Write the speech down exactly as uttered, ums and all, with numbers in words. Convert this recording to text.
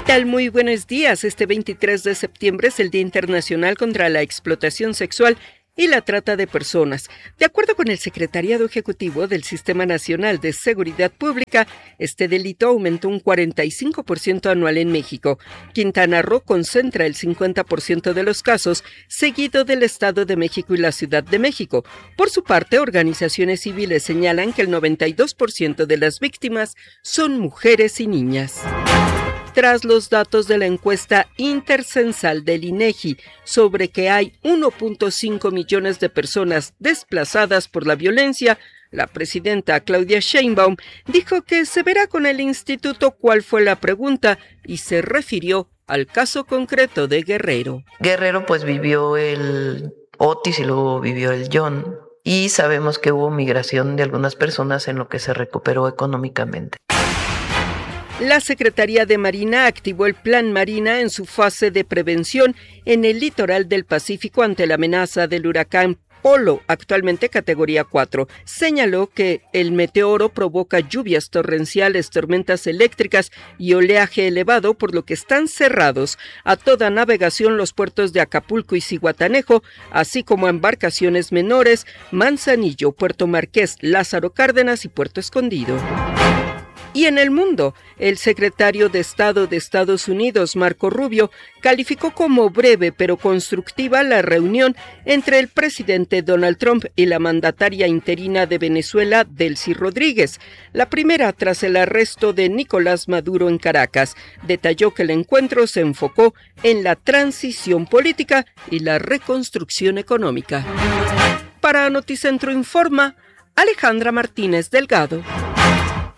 tal? Muy buenos días. Este veintitrés de septiembre es el Día Internacional contra la Explotación Sexual y la Trata de Personas. De acuerdo con el Secretariado Ejecutivo del Sistema Nacional de Seguridad Pública, este delito aumentó un cuarenta y cinco por ciento anual en México. Quintana Roo concentra el cincuenta por ciento de los casos, seguido del Estado de México y la Ciudad de México. Por su parte, organizaciones civiles señalan que el noventa y dos por ciento de las víctimas son mujeres y niñas. Tras los datos de la encuesta intercensal del INEGI sobre que hay uno punto cinco millones de personas desplazadas por la violencia, la presidenta Claudia Sheinbaum dijo que se verá con el instituto cuál fue la pregunta y se refirió al caso concreto de Guerrero. Guerrero pues vivió el Otis y luego vivió el John y sabemos que hubo migración de algunas personas en lo que se recuperó económicamente. La Secretaría de Marina activó el Plan Marina en su fase de prevención en el litoral del Pacífico ante la amenaza del huracán Polo, actualmente categoría cuatro. Señaló que el meteoro provoca lluvias torrenciales, tormentas eléctricas y oleaje elevado, por lo que están cerrados a toda navegación los puertos de Acapulco y Zihuatanejo, así como a embarcaciones menores, Manzanillo, Puerto Marqués, Lázaro Cárdenas y Puerto Escondido. Y en el mundo, el secretario de Estado de Estados Unidos, Marco Rubio, calificó como breve pero constructiva la reunión entre el presidente Donald Trump y la mandataria interina de Venezuela, Delcy Rodríguez, la primera tras el arresto de Nicolás Maduro en Caracas. Detalló que el encuentro se enfocó en la transición política y la reconstrucción económica. Para Noticentro Informa, Alejandra Martínez Delgado.